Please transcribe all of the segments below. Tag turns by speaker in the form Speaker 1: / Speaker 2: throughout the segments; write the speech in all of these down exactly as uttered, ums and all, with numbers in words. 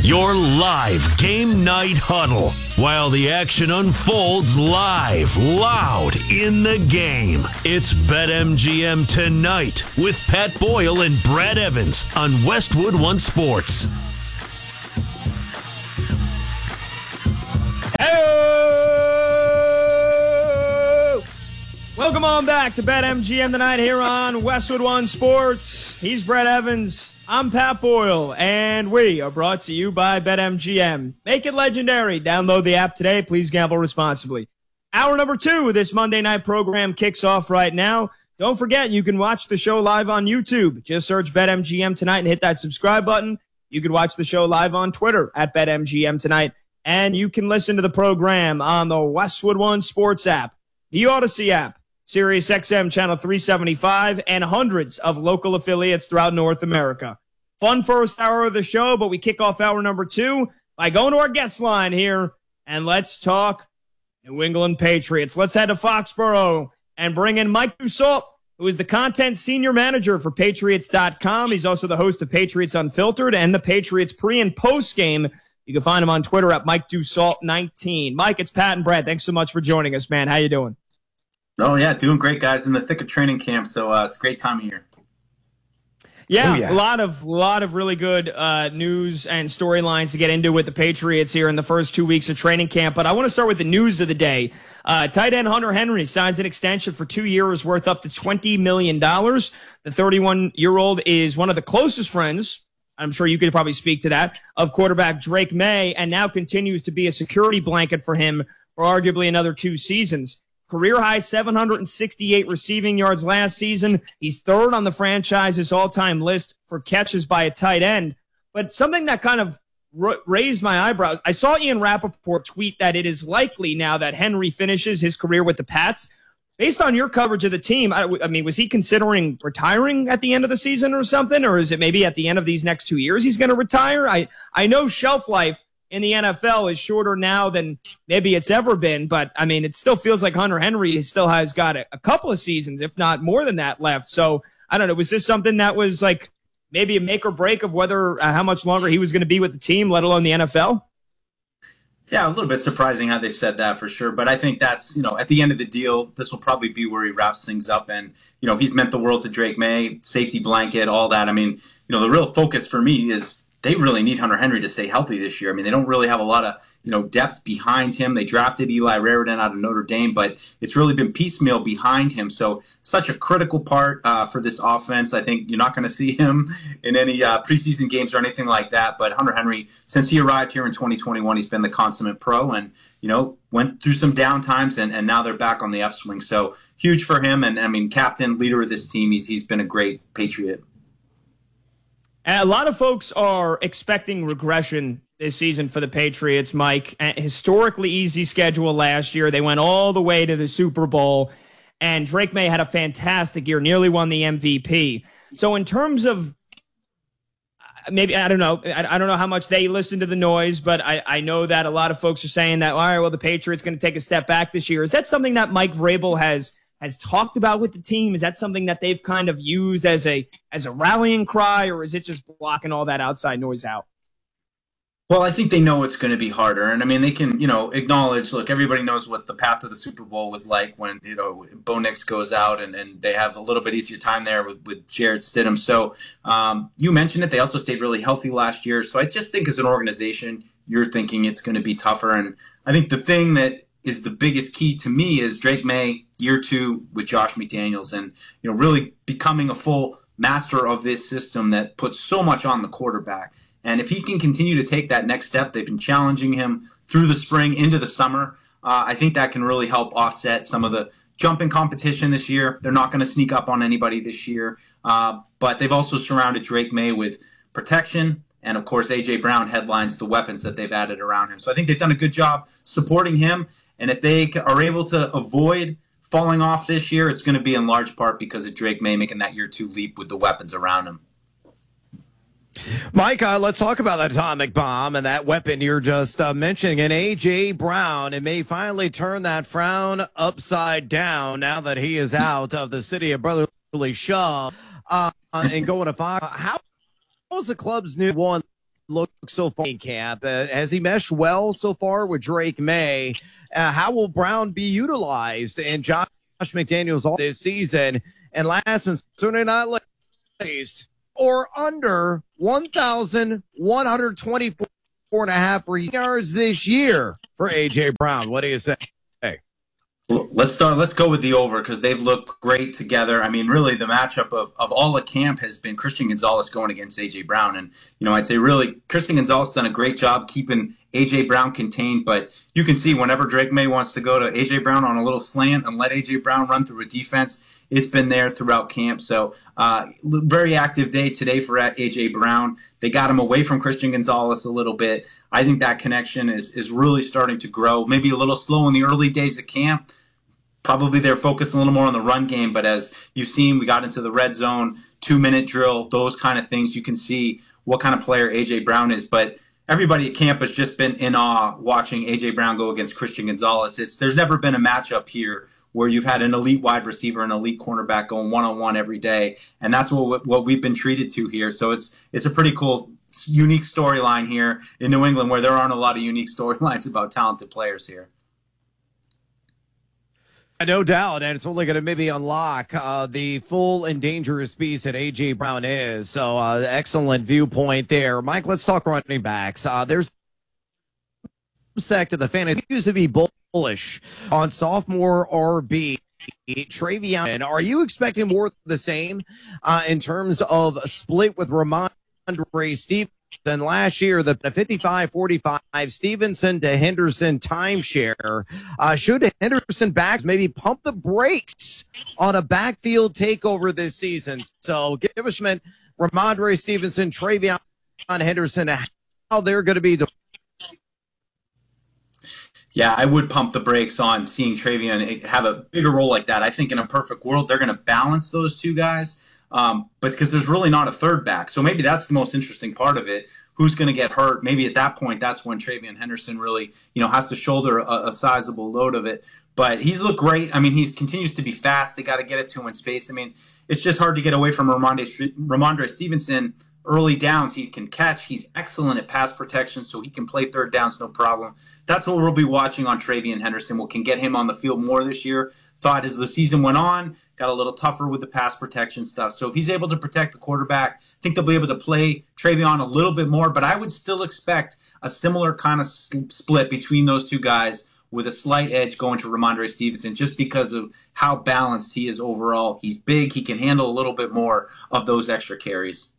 Speaker 1: Your live game night huddle while the action unfolds live, loud in the game. It's BetMGM Tonight with Pat Boyle and Brad Evans on Westwood One Sports.
Speaker 2: Hey! Welcome on back to BetMGM Tonight here on Westwood One Sports. He's Brad Evans. I'm Pat Boyle, and we are brought to you by BetMGM. Make it legendary. Download the app today. Please gamble responsibly. Hour number two of this Monday night program kicks off right now. Don't forget, you can watch the show live on YouTube. Just search BetMGM Tonight and hit that subscribe button. You can watch the show live on Twitter at BetMGM Tonight. And you can listen to the program on the Westwood One Sports app, the Odyssey app, Sirius X M Channel three seventy-five, and hundreds of local affiliates throughout North America. Fun first hour of the show, but we kick off hour number two by going to our guest line here, and let's talk New England Patriots. Let's head to Foxborough and bring in Mike Dussault, who is the content senior manager for Patriots dot com. He's also the host of Patriots Unfiltered and the Patriots pre- and post-game. You can find him on Twitter at Mike Dussault nineteen. Mike, it's Pat and Brad. Thanks so much for joining us, man. How you doing?
Speaker 3: Oh, yeah, doing great, guys. In the thick of training camp, so uh, it's a great time of year.
Speaker 2: Yeah, yeah, a lot of lot of really good uh, news and storylines to get into with the Patriots here in the first two weeks of training camp. But I want to start with the news of the day. Uh, tight end Hunter Henry signs an extension for two years worth up to twenty million dollars. The thirty-one-year-old is one of the closest friends, I'm sure you could probably speak to that, of quarterback Drake May, and now continues to be a security blanket for him for arguably another two seasons. Career-high seven hundred sixty-eight receiving yards last season. He's third on the franchise's all-time list for catches by a tight end. But something that kind of r- raised my eyebrows, I saw Ian Rappaport tweet that it is likely now that Henry finishes his career with the Pats. Based on your coverage of the team, I, I mean, was he considering retiring at the end of the season or something? Or is it maybe at the end of these next two years he's going to retire? I, I know shelf life in the N F L is shorter now than maybe it's ever been, but I mean, it still feels like Hunter Henry still has got a, a couple of seasons, if not more than that, left. So I don't know. Was this something that was like maybe a make or break of whether uh, how much longer he was going to be with the team, let alone the N F L?
Speaker 3: Yeah, a little bit surprising how they said that for sure. But I think that's, you know, at the end of the deal, this will probably be where he wraps things up. And, you know, he's meant the world to Drake May, safety blanket, all that. I mean, you know, the real focus for me is they really need Hunter Henry to stay healthy this year. I mean, they don't really have a lot of, you know, depth behind him. They drafted Eli Raridan out of Notre Dame, but it's really been piecemeal behind him. So such a critical part uh, for this offense. I think you're not going to see him in any uh, preseason games or anything like that. But Hunter Henry, since he arrived here in twenty twenty-one, he's been the consummate pro and, you know, went through some down times and, and now they're back on the upswing. So huge for him. And I mean, captain, leader of this team. He's, he's been a great Patriot.
Speaker 2: A lot of folks are expecting regression this season for the Patriots, Mike. A historically easy schedule last year. They went all the way to the Super Bowl, and Drake May had a fantastic year, nearly won the M V P. So in terms of maybe, I don't know, I, I don't know how much they listen to the noise, but I, I know that a lot of folks are saying that, all right, well, the Patriots going to take a step back this year. Is that something that Mike Vrabel has has talked about with the team? Is that something that they've kind of used as a as a rallying cry, or is it just blocking all that outside noise out?
Speaker 3: Well, I think they know it's going to be harder. And, I mean, they can, you know, acknowledge, look, everybody knows what the path to the Super Bowl was like when, you know, Bo Nix goes out and, and they have a little bit easier time there with, with Jarrett Stidham. So um, you mentioned it. They also stayed really healthy last year. So I just think as an organization, you're thinking it's going to be tougher. And I think the thing that is the biggest key to me is Drake May, year two with Josh McDaniels, and, you know, really becoming a full master of this system that puts so much on the quarterback. And if he can continue to take that next step, they've been challenging him through the spring into the summer. Uh, I think that can really help offset some of the jumping competition this year. They're not going to sneak up on anybody this year. Uh, but they've also surrounded Drake May with protection. And, of course, A J. Brown headlines the weapons that they've added around him. So I think they've done a good job supporting him. And if they are able to avoid falling off this year, it's going to be in large part because of Drake May making that year two leap with the weapons around him.
Speaker 4: Mike, uh, let's talk about that atomic bomb and that weapon you're just uh, mentioning. And A J. Brown, it may finally turn that frown upside down now that he is out of the city of brotherly shove uh, and going to Fox. How was the club's new one look so far in camp? Uh, has he meshed well so far with Drake May? Uh, how will Brown be utilized and Josh McDaniels all this season? And last and certainly not least, or under one thousand one hundred twenty-four and a half yards this year for A J. Brown. What do you say?
Speaker 3: Let's start. Let's go with the over because they've looked great together. I mean, really, the matchup of, of all the camp has been Christian Gonzalez going against A J. Brown, and you know, I'd say really Christian Gonzalez has done a great job keeping A J. Brown contained. But you can see whenever Drake May wants to go to A J. Brown on a little slant and let A J. Brown run through a defense, it's been there throughout camp. So uh, very active day today for A J. Brown. They got him away from Christian Gonzalez a little bit. I think that connection is is really starting to grow. Maybe a little slow in the early days of camp. Probably they're focused a little more on the run game, but as you've seen, we got into the red zone, two-minute drill, those kind of things. You can see what kind of player A J. Brown is. But everybody at camp has just been in awe watching A J. Brown go against Christian Gonzalez. It's there's never been a matchup here where you've had an elite wide receiver and elite cornerback going one-on-one every day, and that's what what we've been treated to here. So it's it's a pretty cool, unique storyline here in New England where there aren't a lot of unique storylines about talented players here.
Speaker 4: No doubt, and it's only going to maybe unlock uh, the full and dangerous beast that A J. Brown is. So, uh, excellent viewpoint there. Mike, let's talk running backs. Uh, there's a sect of the fan who used to be bullish on sophomore R B, Travion. Are you expecting more of the same uh, in terms of a split with Ramondre Stevenson? Then last year, the fifty-five forty-five Stevenson to Henderson timeshare. Uh, should Henderson backs maybe pump the brakes on a backfield takeover this season? So give us Schmidt, Ramondre Stevenson, Travion Henderson, how they're going to be.
Speaker 3: Yeah, I would pump the brakes on seeing Travion have a bigger role like that. I think in a perfect world, they're going to balance those two guys. Um, but because there's really not a third back. So maybe that's the most interesting part of it. Who's going to get hurt? Maybe at that point, that's when Travion Henderson really, you know, has to shoulder a, a sizable load of it. But he's looked great. I mean, he continues to be fast. They got to get it to him in space. I mean, it's just hard to get away from Ramondre, Ramondre Stevenson early downs. He can catch. He's excellent at pass protection, so he can play third downs, no problem. That's what we'll be watching on Travion Henderson. What can get him on the field more this year. Thought as the season went on, got a little tougher with the pass protection stuff. So if he's able to protect the quarterback, I think they'll be able to play Travion a little bit more. But I would still expect a similar kind of split between those two guys with a slight edge going to Ramondre Stevenson just because of how balanced he is overall. He's big. He can handle a little bit more of those extra carries.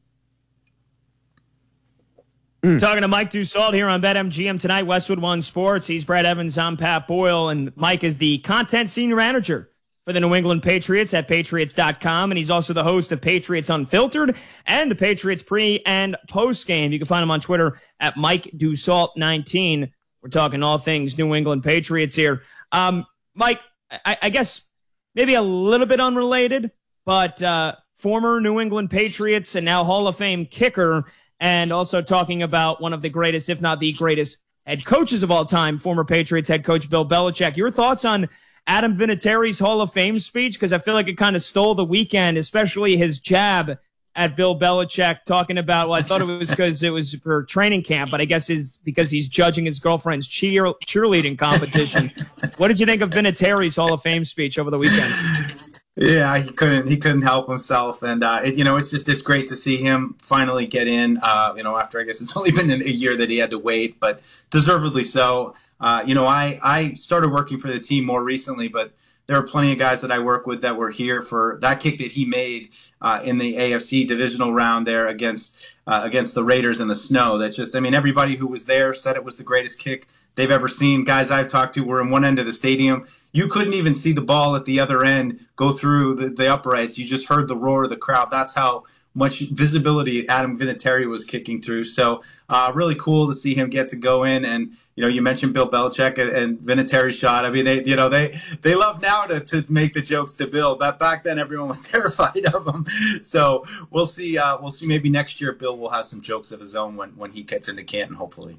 Speaker 2: Mm. Talking to Mike Dussault here on BetMGM tonight, Westwood One Sports. He's Brad Evans, I'm Pat Boyle, and Mike is the content senior manager for the New England Patriots at Patriots dot com, and he's also the host of Patriots Unfiltered and the Patriots pre- and post-game. You can find him on Twitter at Mike Dussault nineteen. We're talking all things New England Patriots here. Um, Mike, I, I guess maybe a little bit unrelated, but uh, former New England Patriots and now Hall of Fame kicker, and also talking about one of the greatest, if not the greatest, head coaches of all time, former Patriots head coach Bill Belichick. Your thoughts on Adam Vinatieri's Hall of Fame speech? Because I feel like it kind of stole the weekend, especially his jab at Bill Belichick, talking about, well, I thought it was because it was for training camp, but I guess it's because he's judging his girlfriend's cheer cheerleading competition. What did you think of Vinatieri's Hall of Fame speech over the weekend?
Speaker 3: Yeah, he couldn't he couldn't help himself, and uh, it, you know, it's just it's great to see him finally get in. Uh, you know, after I guess it's only been a year that he had to wait, but deservedly so. Uh, you know, I I started working for the team more recently, but there are plenty of guys that I work with that were here for that kick that he made uh, in the A F C divisional round there against uh, against the Raiders in the snow. That's just, I mean, everybody who was there said it was the greatest kick they've ever seen. Guys I've talked to were in one end of the stadium. You couldn't even see the ball at the other end go through the, the uprights. You just heard the roar of the crowd. That's how much visibility Adam Vinatieri was kicking through. So uh, really cool to see him get to go in. And, you know, you mentioned Bill Belichick and, and Vinatieri's shot. I mean, they, you know, they, they love now to, to make the jokes to Bill, but back then everyone was terrified of him. So we'll see. Uh, we'll see. Maybe next year Bill will have some jokes of his own when, when he gets into Canton, hopefully.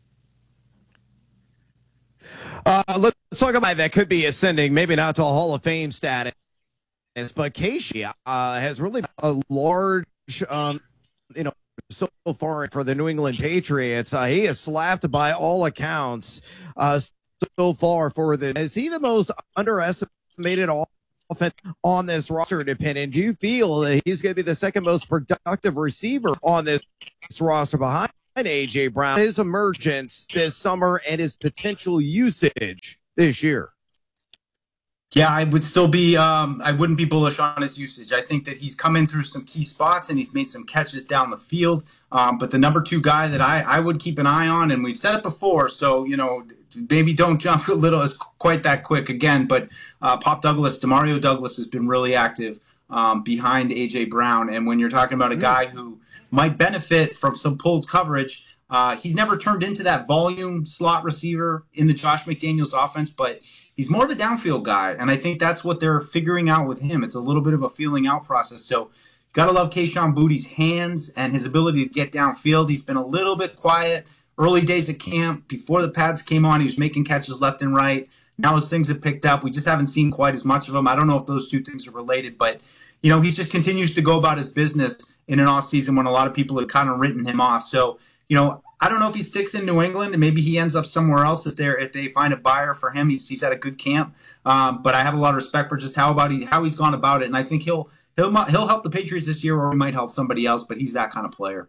Speaker 4: Uh, let's talk about that could be ascending, maybe not to a Hall of Fame status, but Casey uh, has really a large, um, you know, so far for the New England Patriots. Uh, he is slapped by all accounts uh, so far for the. Is he the most underestimated offense on this roster, in opinion? Do you feel that he's going to be the second most productive receiver on this roster behind A J Brown? His emergence this summer and his potential usage this year.
Speaker 3: Yeah, I would still be, um, I wouldn't be bullish on his usage. I think that he's come in through some key spots and he's made some catches down the field. Um, but the number two guy that I, I would keep an eye on, and we've said it before, so, you know, maybe don't jump a little as quite that quick again, but uh, Pop Douglas, Demario Douglas has been really active um, behind A J Brown. And when you're talking about a guy who might benefit from some pulled coverage, uh, he's never turned into that volume slot receiver in the Josh McDaniels offense, but he's more of a downfield guy, and I think that's what they're figuring out with him. It's a little bit of a feeling out process. So got to love Kayshon Boutte's hands and his ability to get downfield. He's been a little bit quiet early days at camp. Before the pads came on, he was making catches left and right. Now as things have picked up, we just haven't seen quite as much of him. I don't know if those two things are related, but you know, he just continues to go about his business in an offseason when a lot of people have kind of written him off. So, you know, I don't know if he sticks in New England and maybe he ends up somewhere else if they if they find a buyer for him. He's, he's had a good camp, um, but I have a lot of respect for just how about he how he's gone about it, and I think he'll he'll he'll help the Patriots this year, or he might help somebody else. But he's that kind of player.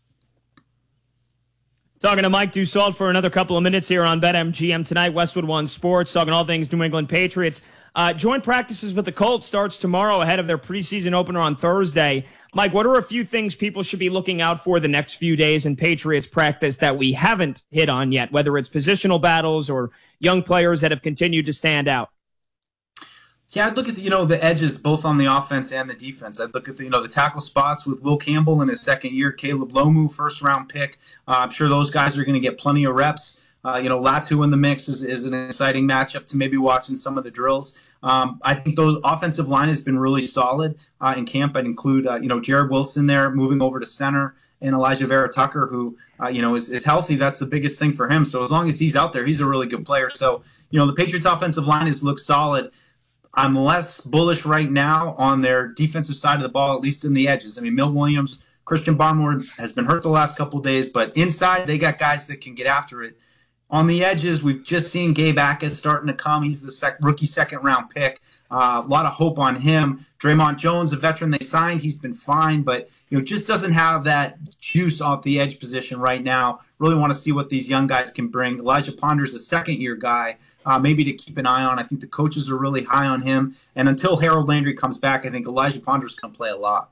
Speaker 2: Talking to Mike Dussault for another couple of minutes here on BetMGM tonight. Westwood One Sports, talking all things New England Patriots. Uh, joint practices with the Colts starts tomorrow ahead of their preseason opener on Thursday. Mike, what are a few things people should be looking out for the next few days in Patriots practice that we haven't hit on yet, whether it's positional battles or young players that have continued to stand out?
Speaker 3: Yeah, I'd look at the, you know, the edges both on the offense and the defense. I'd look at the, you know, the tackle spots with Will Campbell in his second year, Caleb Lomu, first round pick. Uh, I'm sure those guys are going to get plenty of reps. Uh, you know, Latu in the mix is, is an exciting matchup to maybe watching some of the drills. Um, I think the offensive line has been really solid uh, in camp. I'd include, uh, you know, Jared Wilson there moving over to center, and Elijah Vera Tucker, who, uh, you know, is, is healthy. That's the biggest thing for him. So as long as he's out there, he's a really good player. So, you know, the Patriots offensive line has looked solid. I'm less bullish right now on their defensive side of the ball, at least in the edges. I mean, Milt Williams, Christian Barmore has been hurt the last couple of days, but inside they got guys that can get after it. On the edges, we've just seen Gabe Akers starting to come. He's the sec- rookie second-round pick. Uh, a lot of hope on him. Draymond Jones, a veteran they signed, he's been fine, but you know, just doesn't have that juice off the edge position right now. Really want to see what these young guys can bring. Elijah Ponder's a second-year guy, uh, maybe to keep an eye on. I think the coaches are really high on him. And until Harold Landry comes back, I think Elijah Ponder's going to play a lot.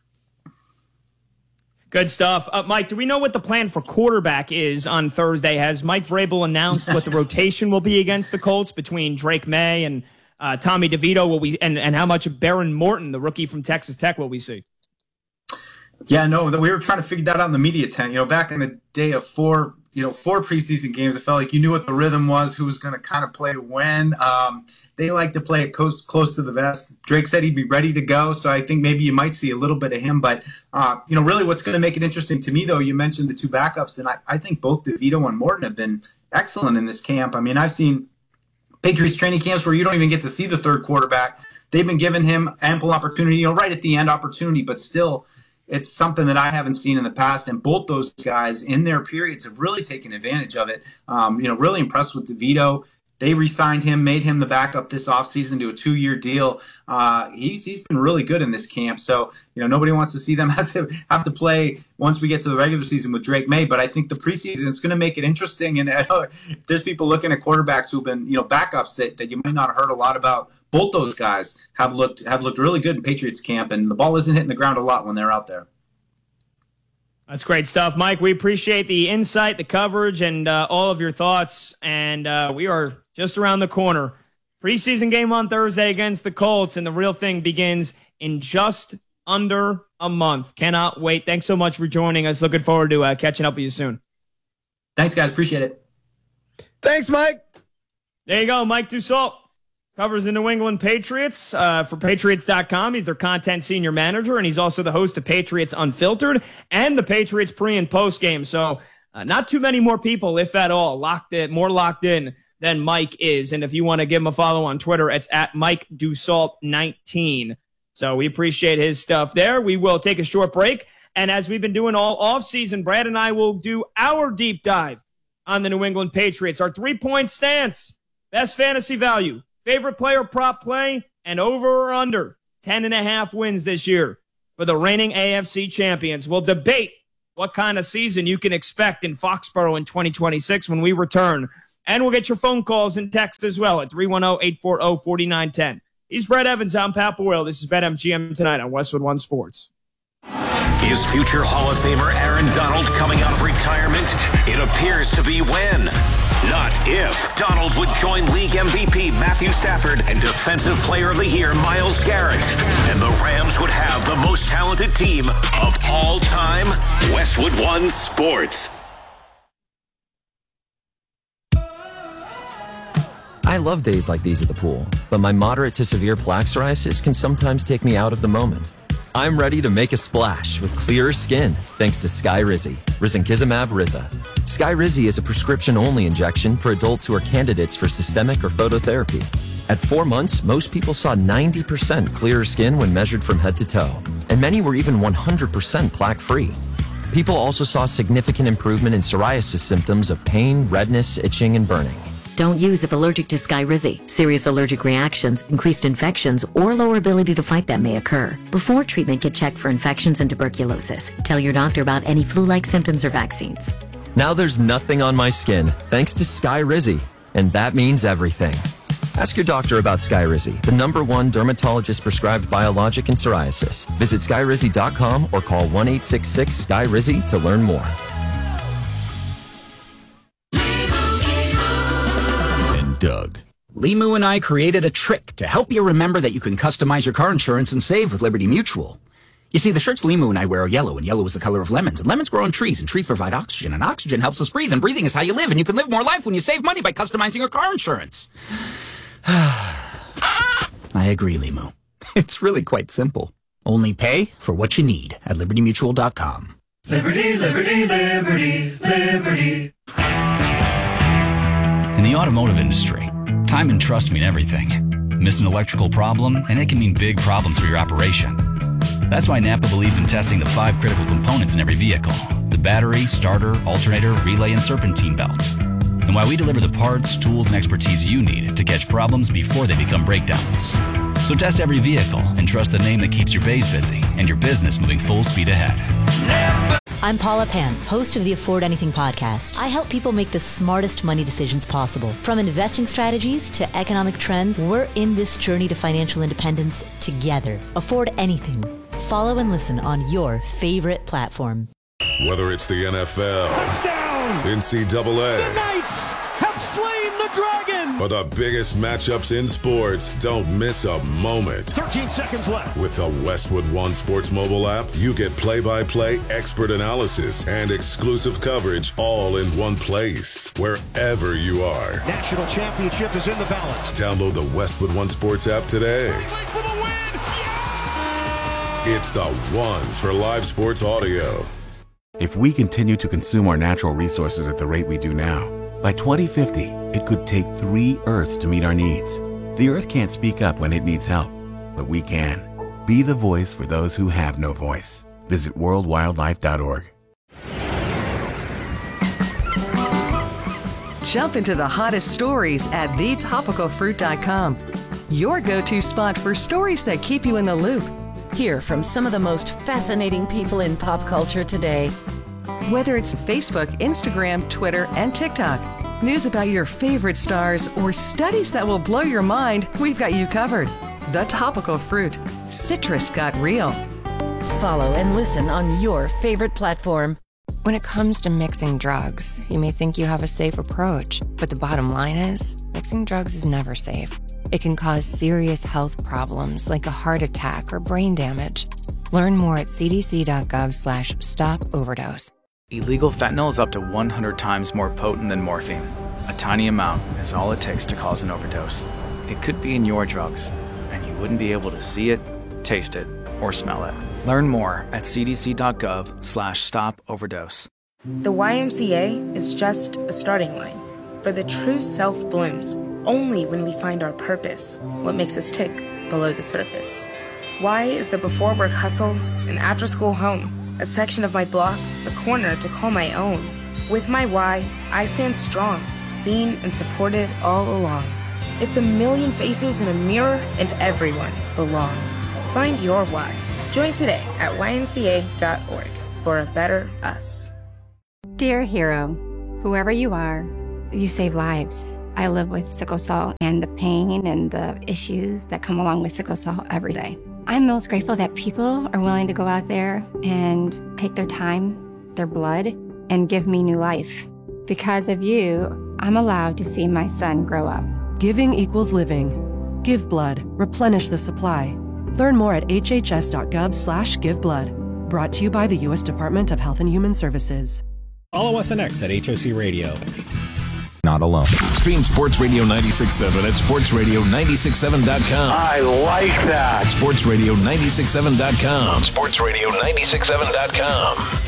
Speaker 2: Good stuff. Uh, Mike, do we know what the plan for quarterback is on Thursday? Has Mike Vrabel announced what the rotation will be against the Colts between Drake May and uh, Tommy DeVito? Will we and, and how much of Baron Morton, the rookie from Texas Tech, will we see?
Speaker 3: Yeah, no, we were trying to figure that out in the media tent. You know, back in the day of four, you know, four preseason games, it felt like you knew what the rhythm was, who was going to kind of play when. Um, they like to play it close, close to the vest. Drake said he'd be ready to go, so I think maybe you might see a little bit of him. But, uh, you know, really what's going to make it interesting to me, though, you mentioned the two backups, and I, I think both DeVito and Morton have been excellent in this camp. I mean, I've seen Patriots training camps where you don't even get to see the third quarterback. They've been giving him ample opportunity, you know, right at the end opportunity, but still – it's something that I haven't seen in the past, and both those guys in their periods have really taken advantage of it. Um, you know, really impressed with DeVito. They re-signed him, made him the backup this offseason to a two-year deal. Uh, he's he's been really good in this camp. So, you know, nobody wants to see them have to have to play once we get to the regular season with Drake May. But I think the preseason is going to make it interesting. And uh, there's people looking at quarterbacks who've been, you know, backups that, that you might not have heard a lot about. Both those guys have looked have looked really good in Patriots camp, and the ball isn't hitting the ground a lot when they're out there.
Speaker 2: That's great stuff, Mike. We appreciate the insight, the coverage, and uh, all of your thoughts. And uh, we are just around the corner. Preseason game on Thursday against the Colts, and the real thing begins in just under a month. Cannot wait. Thanks so much for joining us. Looking forward to uh, catching up with you soon.
Speaker 3: Thanks, guys. Appreciate it.
Speaker 4: Thanks, Mike.
Speaker 2: There you go, Mike Dussault. Covers the New England Patriots uh, for Patriots dot com. He's their content senior manager, and he's also the host of Patriots Unfiltered and the Patriots pre- and post-game. So uh, not too many more people, if at all, locked in, more locked in than Mike is. And if you want to give him a follow on Twitter, it's at Mike Dussault nineteen. So we appreciate his stuff there. We will take a short break. And as we've been doing all offseason, Brad and I will do our deep dive on the New England Patriots. Our three-point stance, best fantasy value, favorite player prop play, and over or under ten and a half wins this year for the reigning A F C champions. We'll debate what kind of season you can expect in Foxborough in twenty twenty-six when we return. And we'll get your phone calls and texts as well at three one zero, eight four zero, four nine one zero. He's Brett Evans. I'm Pat Boyle. This is BetMGM tonight on Westwood One Sports.
Speaker 5: Is future Hall of Famer Aaron Donald coming out of retirement? It appears to be when, not if, Donald would join league M V P Matthew Stafford and Defensive Player of the Year Myles Garrett. And the Rams would have the most talented team of all time. Westwood One Sports.
Speaker 6: I love days like these at the pool, but my moderate to severe plaque psoriasis can sometimes take me out of the moment. I'm ready to make a splash with clearer skin thanks to Skyrizi, risankizumab Riza. Skyrizi is a prescription-only injection for adults who are candidates for systemic or phototherapy. At four months, most people saw ninety percent clearer skin when measured from head to toe, and many were even one hundred percent plaque-free. People also saw significant improvement in psoriasis symptoms of pain, redness, itching, and burning.
Speaker 7: Don't use if allergic to Skyrizi. Serious allergic reactions, increased infections, or lower ability to fight them may occur. Before treatment, get checked for infections and tuberculosis. Tell your doctor about any flu-like symptoms or vaccines.
Speaker 6: Now there's nothing on my skin, thanks to Skyrizi, and that means everything. Ask your doctor about Skyrizi, the number one dermatologist-prescribed biologic in psoriasis. Visit skyrizi dot com or call one eight six six, S K Y R I Z I to learn more.
Speaker 5: Doug.
Speaker 8: Limu and I created a trick to help you remember that you can customize your car insurance and save with Liberty Mutual. You see, the shirts Limu and I wear are yellow, and yellow is the color of lemons, and lemons grow on trees, and trees provide oxygen, and oxygen helps us breathe, and breathing is how you live, and you can live more life when you save money by customizing your car insurance. I agree, Limu. It's really quite simple. Only pay for what you need at liberty mutual dot com.
Speaker 9: Liberty, liberty, liberty, liberty.
Speaker 10: In the automotive industry, time and trust mean everything. Miss an electrical problem, and it can mean big problems for your operation. That's why Napa believes in testing the five critical components in every vehicle: the battery, starter, alternator, relay, and serpentine belt. And why we deliver the parts, tools, and expertise you need to catch problems before they become breakdowns. So test every vehicle and trust the name that keeps your bays busy and your business moving full speed ahead.
Speaker 9: Napa.
Speaker 11: I'm Paula Pan, host of the Afford Anything podcast. I help people make the smartest money decisions possible. From investing strategies to economic trends, we're in this journey to financial independence together. Afford Anything. Follow and listen on your favorite platform.
Speaker 12: Whether it's the N F L, touchdown, N C double A,
Speaker 9: the Knights have slain the dragon,
Speaker 12: or the biggest matchups in sports, don't miss a moment.
Speaker 9: thirteen seconds left.
Speaker 12: With the Westwood One Sports mobile app, you get play-by-play expert analysis and exclusive coverage all in one place, wherever you are.
Speaker 9: National championship is in the balance.
Speaker 12: Download the Westwood One Sports app today.
Speaker 9: For the win. Yeah!
Speaker 12: It's the one for live sports audio.
Speaker 13: If we continue to consume our natural resources at the rate we do now, by twenty fifty, it could take three Earths to meet our needs. The Earth can't speak up when it needs help, but we can. Be the voice for those who have no voice. Visit world wildlife dot org.
Speaker 14: Jump into the hottest stories at the topical fruit dot com. Your go-to spot for stories that keep you in the loop.
Speaker 15: Hear from some of the most fascinating people in pop culture today.
Speaker 14: Whether it's Facebook, Instagram, Twitter, and TikTok, news about your favorite stars, or studies that will blow your mind, we've got you covered. The Topical Fruit. Citrus got real.
Speaker 15: Follow and listen on your favorite platform.
Speaker 16: When it comes to mixing drugs, you may think you have a safe approach, but the bottom line is, mixing drugs is never safe. It can cause serious health problems like a heart attack or brain damage. Learn more at c d c dot gov slash stop overdose.
Speaker 17: Illegal fentanyl is up to one hundred times more potent than morphine. A tiny amount is all it takes to cause an overdose. It could be in your drugs, and you wouldn't be able to see it, taste it, or smell it. Learn more at c d c dot gov slash stop overdose.
Speaker 18: The Y M C A is just a starting line, for the true self blooms only when we find our purpose, what makes us tick below the surface. Y is the before work hustle and after school home a section of my block, a corner to call my own. With my why, I stand strong, seen and supported all along. It's a million faces in a mirror, and everyone belongs. Find your why. Join today at Y M C A dot org for a better us.
Speaker 19: Dear hero, whoever you are, you save lives. I live with sickle cell and the pain and the issues that come along with sickle cell every day. I'm most grateful that people are willing to go out there and take their time, their blood, and give me new life. Because of you, I'm allowed to see my son grow up.
Speaker 20: Giving equals living. Give blood. Replenish the supply. Learn more at h h s dot gov slash give blood. Brought to you by the U S Department of Health and Human Services.
Speaker 21: Follow us on X at H O C Radio.
Speaker 22: Not alone.
Speaker 23: Stream Sports Radio ninety-six point seven at sports radio nine six seven dot com.
Speaker 22: I like that.
Speaker 23: sports radio nine six seven dot com.
Speaker 22: sports radio nine six seven dot com.